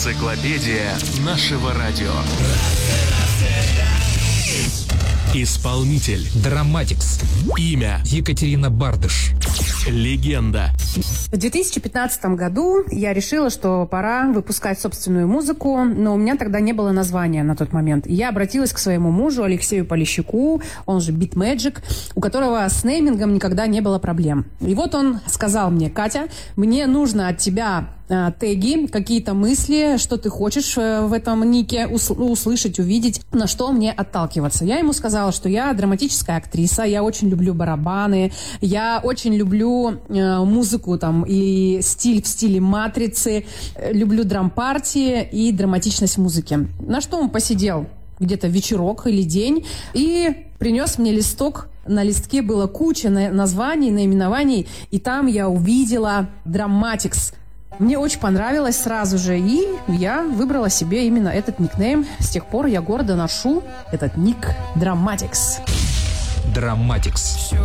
Энциклопедия нашего радио. Исполнитель. Драматикс. Имя. Екатерина Бардыш. Легенда. В 2015 году я решила, что пора выпускать собственную музыку, но у меня тогда не было названия на тот момент. Я обратилась к своему мужу Алексею Полищуку, он же Beat Magic, у которого с неймингом никогда не было проблем. И вот он сказал мне: Катя, мне нужно от тебя теги, какие-то мысли, что ты хочешь в этом нике услышать, увидеть, на что мне отталкиваться. Я ему сказала, что я драматическая актриса, я очень люблю барабаны, я очень люблю музыку там и стиль в стиле «Матрицы», люблю драм-партии и драматичность музыки. На что он посидел где-то вечерок или день и принес мне листок. На листке было куча названий, наименований, и там я увидела «Драматикс». Мне очень понравилось сразу же, и я выбрала себе именно этот никнейм. С тех пор я гордо ношу этот ник Драматикс. Драматикс.